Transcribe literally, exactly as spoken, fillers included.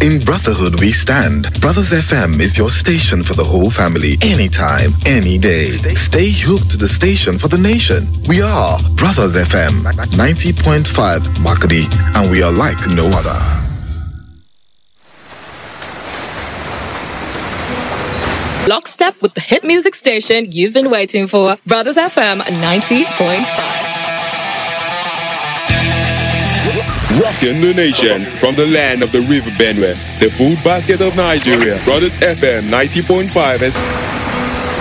In brotherhood we stand. Brothers F M is your station for the whole family, anytime, any day. Stay hooked to the station for the nation. We are Brothers F M, ninety point five Makadi, and we are like no other. Lockstep with the hit music station you've been waiting for. Brothers F M ninety point five. Rocking the nation from the land of the River Benue, the food basket of Nigeria. Brothers F M ninety point five.